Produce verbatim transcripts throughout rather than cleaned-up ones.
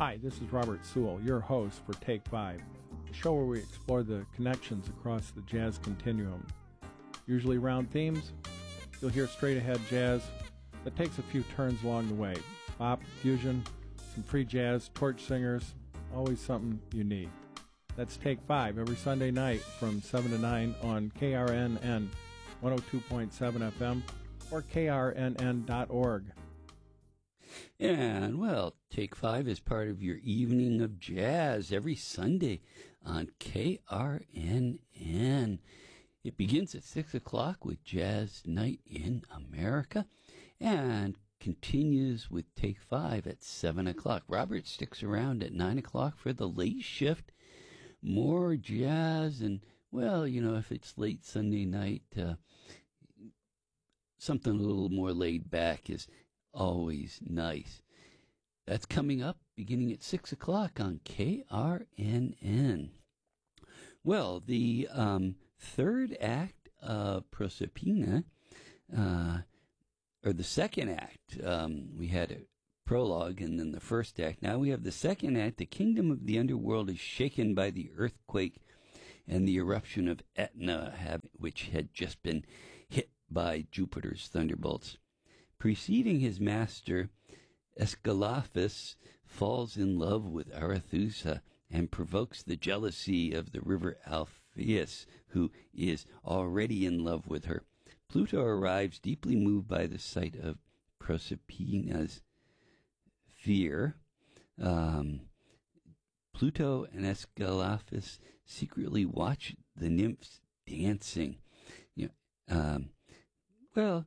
Hi, this is Robert Sewell, your host for Take Five, a show where we explore the connections across the jazz continuum. Usually round themes, you'll hear straight-ahead jazz that takes a few turns along the way. Bop, fusion, some free jazz, torch singers, always something you need. That's Take Five every Sunday night from seven to nine on K R N N one oh two point seven F M or K R N N dot org. And, well, Take Five is part of your evening of jazz every Sunday on K R N N. It begins at six o'clock with Jazz Night in America and continues with Take Five at seven o'clock. Robert sticks around at nine o'clock for the late shift. More jazz and, well, you know, if it's late Sunday night, uh, something a little more laid back is always nice. That's coming up beginning at six o'clock on K R N N. Well, the um, third act of Proserpina, uh, or the second act, um, we had a prologue and then the first act. Now we have the second act. The kingdom of the underworld is shaken by the earthquake and the eruption of Etna, have, which had just been hit by Jupiter's thunderbolts. Preceding his master, Aesculapius falls in love with Arethusa and provokes the jealousy of the river Alpheus, who is already in love with her. Pluto arrives, deeply moved by the sight of Proserpina's fear. Um, Pluto and Aesculapius secretly watch the nymphs dancing. You know, um, well,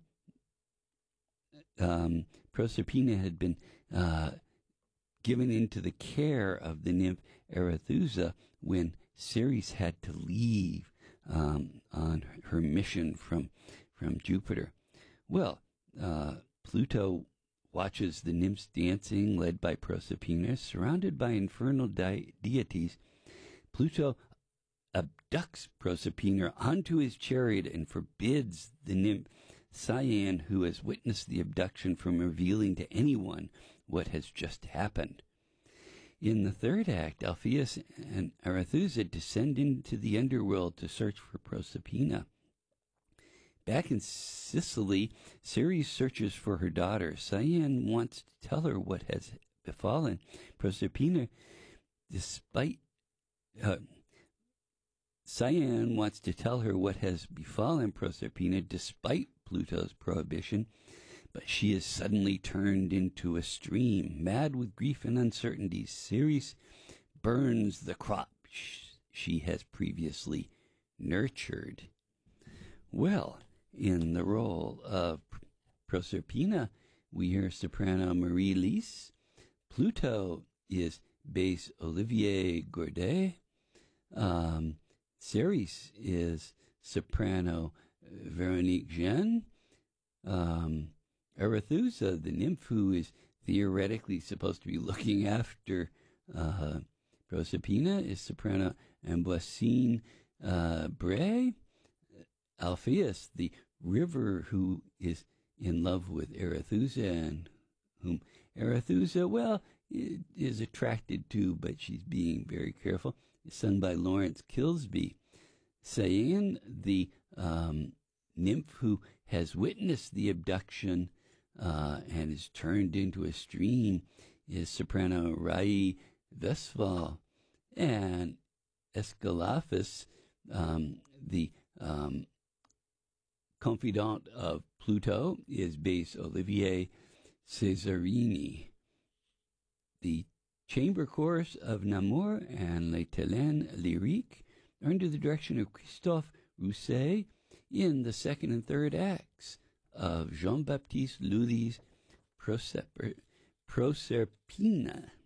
Um, Proserpina had been uh, given into the care of the nymph Arethusa when Ceres had to leave um, on her mission from from Jupiter. Well, uh, Pluto watches the nymphs dancing, led by Proserpina, surrounded by infernal de- deities. Pluto abducts Proserpina onto his chariot and forbids the nymph Cyan, who has witnessed the abduction, from revealing to anyone what has just happened. In the third act, Alpheus and Arethusa descend into the underworld to search for Proserpina. Back in Sicily, Ceres searches for her daughter. Cyan wants to tell her what has befallen Proserpina, despite... Uh, Cyan wants to tell her what has befallen Proserpina despite Pluto's prohibition, but she is suddenly turned into a stream. Mad with grief and uncertainty, Ceres burns the crop she has previously nurtured. Well, in the role of Proserpina, we hear soprano Marie-Lise. Pluto is bass Olivier Gourdet. Um... Ceres is soprano Veronique Jean. Um, Arethusa, the nymph who is theoretically supposed to be looking after uh, Proserpina, is soprano Amboissine uh, Bray. Alpheus, the river who is in love with Arethusa and whom Arethusa, well, is attracted to, but she's being very careful, is sung by Lawrence Kilsby. Cyan, the um, nymph who has witnessed the abduction uh, and is turned into a stream, is soprano Rai Vesval. And Aesculapius, um, the um, confidant of Pluto, is bass Olivier Cesarini. The chamber chorus of Namur and Les Télènes Lyriques are under the direction of Christophe Rousset in the second and third acts of Jean-Baptiste Lully's Proserpina.